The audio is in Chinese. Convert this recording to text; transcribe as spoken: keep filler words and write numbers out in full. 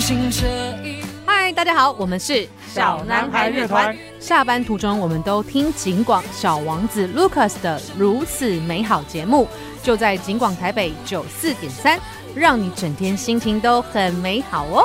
行这一。 嗨，大家好，我们是小男孩乐团。 下班途中，我们都听警广小王子 Lucas 的如此美好节目，就在警广台北九四点三，让你整天心情都很美好哦。